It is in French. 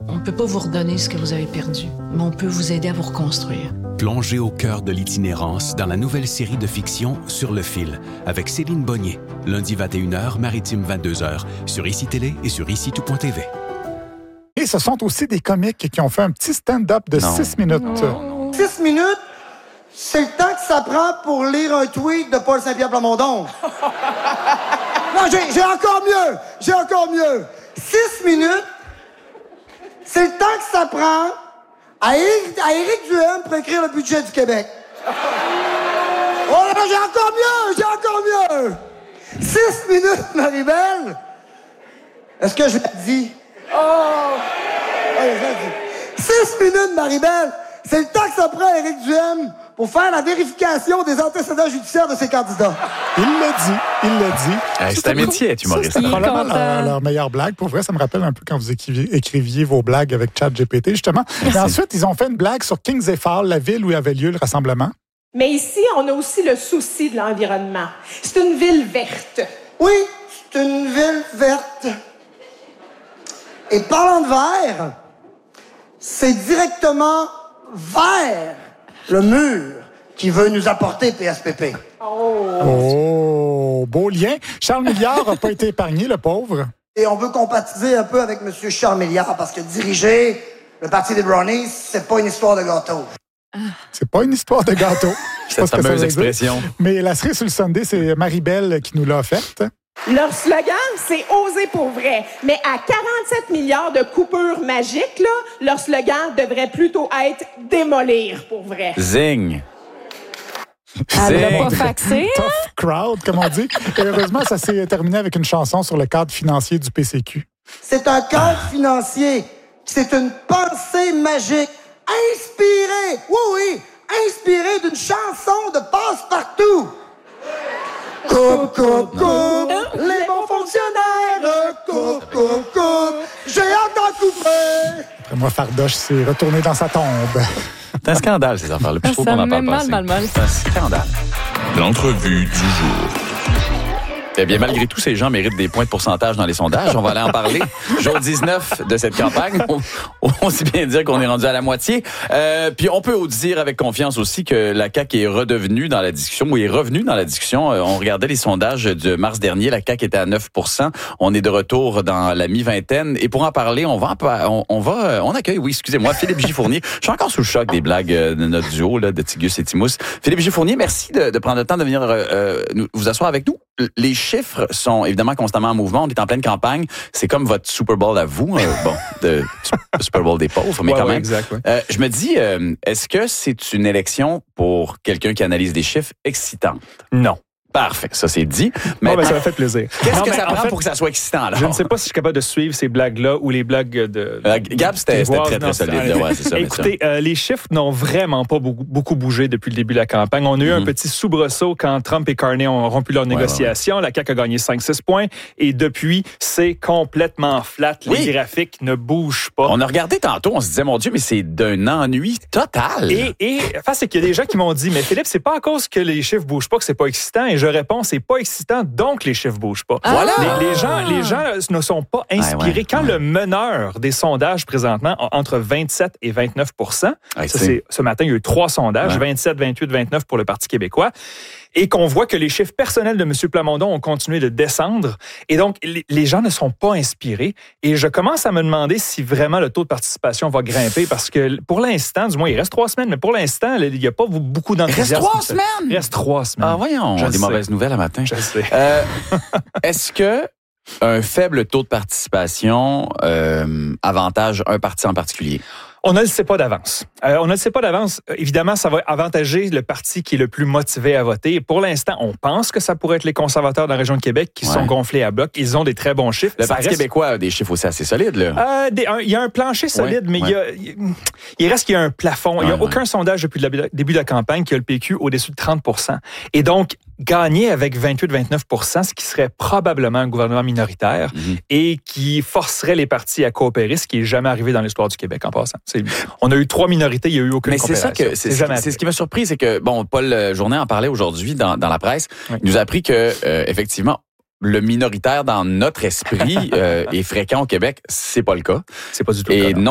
On ne peut pas vous redonner ce que vous avez perdu, mais on peut vous aider à vous reconstruire. Plongez au cœur de l'itinérance dans la nouvelle série de fiction Sur le fil, avec Céline Bonnier, lundi 21h, maritime 22h, sur ICI Télé et sur ICI-tout.tv. Et ce sont aussi des comiques qui ont fait un petit stand-up de 6 minutes. 6 minutes, c'est le temps que ça prend pour lire un tweet de Paul Saint-Pierre Plamondon. Non, j'ai encore mieux. 6 minutes, c'est le temps que ça prend à Éric Duhem pour écrire le budget du Québec. Oh là, j'ai encore mieux. 6 minutes, Marie-Belle. Est-ce que je l'ai dit? Oh! Ouais, je l'ai dit. 6 minutes, Marie-Belle. C'est le temps que ça prend à Éric Duhem pour faire la vérification des antécédents judiciaires de ses candidats. Il l'a dit. C'est un métier, être humoriste. C'était probablement leur meilleure blague. Pour vrai, ça me rappelle un peu quand vous écriviez vos blagues avec ChatGPT, justement. Mais ensuite, ils ont fait une blague sur Kings et Fall, la ville où avait lieu le rassemblement. Mais ici, on a aussi le souci de l'environnement. C'est une ville verte. Oui, c'est une ville verte. Et parlant de vert, c'est directement vers le mur qui veut nous apporter PSPP. Oh, beau lien. Charles Milliard n'a pas été épargné, le pauvre. Et on veut compatibiliser un peu avec M. Charles Milliard parce que diriger le Parti des Brownies, c'est pas une histoire de gâteau. C'est pas une histoire de gâteau. Cette fameuse expression. Mais la cerise sur le Sunday, c'est Marie-Belle qui nous l'a offerte. Leur slogan, c'est « Oser pour vrai ». Mais à 47 milliards de coupures magiques, là, leur slogan devrait plutôt être « Démolir pour vrai ». Zing! Elle l'a pas faxé. Tough crowd, comme on dit. Et heureusement, ça s'est terminé avec une chanson sur le cadre financier du PCQ. C'est un cadre financier. C'est une pensée magique. Inspirée d'une chanson de Passe-Partout. Coupe, les bons fonctionnaires. Coupe, j'ai hâte d'en couper. Après moi, Fardoche s'est retourné dans sa tombe. C'est un scandale, ces affaires-là. Puis je trouve qu'on en parle pas assez. Mal. C'est un scandale. L'entrevue du jour. Eh bien, malgré tout, ces gens méritent des points de pourcentage dans les sondages. On va aller en parler. Jour 19 de cette campagne. On sait bien dire qu'on est rendu à la moitié. Puis on peut dire avec confiance aussi que la CAQ est revenue dans la discussion ou est revenue dans la discussion. On regardait les sondages de mars dernier. La CAQ était à 9%. On est de retour dans la mi-vingtaine. Et pour en parler, on accueille, Philippe J. Fournier. Je suis encore sous le choc des blagues de notre duo, là, de Tigus et Timous. Philippe J. Fournier, merci de prendre le temps de venir vous asseoir avec nous. Les chiffres sont évidemment constamment en mouvement. On est en pleine campagne. C'est comme votre Super Bowl à vous. Le Super Bowl des pauvres, mais quand même. Exact, ouais. Je me dis, est-ce que c'est une élection pour quelqu'un qui analyse des chiffres excitante? Non. Parfait, ça c'est dit. Mais ça m'a fait plaisir. Qu'est-ce que ça prend pour que ça soit excitant, alors? Je ne sais pas si je suis capable de suivre ces blagues-là ou les blagues de... Gab, c'était très, très solide. Ouais, c'est ça, écoutez, les chiffres n'ont vraiment pas beaucoup bougé depuis le début de la campagne. On a eu un petit soubresaut quand Trump et Carney ont rompu leurs négociations. La CAQ a gagné 5-6 points. Et depuis, c'est complètement flat. Les graphiques ne bougent pas. On a regardé tantôt, on se disait, mon Dieu, mais c'est d'un ennui total. Et c'est qu'il y a des gens qui m'ont dit, mais Philippe, c'est pas à cause que les chiffres bougent pas que c'est pas excitant. Et je réponds, c'est pas excitant, donc les chiffres bougent pas. Voilà. Les gens ne sont pas inspirés. Quand le meneur des sondages présentement a entre 27 et 29%, ce matin, il y a eu 3 sondages, 27, 28, 29 pour le Parti québécois, et qu'on voit que les chiffres personnels de M. Plamondon ont continué de descendre, et donc les gens ne sont pas inspirés, et je commence à me demander si vraiment le taux de participation va grimper, parce que pour l'instant, du moins, il reste 3 semaines, mais pour l'instant, il n'y a pas beaucoup d'enthousiasme. Il reste 3 semaines? Il reste 3 semaines. Ah voyons, des mauvaises nouvelles à matin. Je sais. Est-ce que un faible taux de participation avantage un parti en particulier? On ne le sait pas d'avance. Évidemment, ça va avantager le parti qui est le plus motivé à voter. Et pour l'instant, on pense que ça pourrait être les conservateurs dans la région de Québec qui sont gonflés à bloc. Ils ont des très bons chiffres. Le Parti québécois a des chiffres aussi assez solides, là. Il y a un plancher solide, mais il reste qu'il y a un plafond. Il n'y a aucun sondage depuis le début de la campagne qui a le PQ au-dessus de 30%. Et donc, gagner avec 28-29%, ce qui serait probablement un gouvernement minoritaire et qui forcerait les partis à coopérer, ce qui n'est jamais arrivé dans l'histoire du Québec en passant. On a eu 3 minorités, il n'y a eu aucune coopération. Mais c'est ça c'est ce qui m'a surpris, c'est que, Paul Journet en parlait aujourd'hui dans la presse. Il nous a appris que, effectivement, le minoritaire dans notre esprit est fréquent au Québec. C'est pas le cas. C'est pas du tout le cas. Et non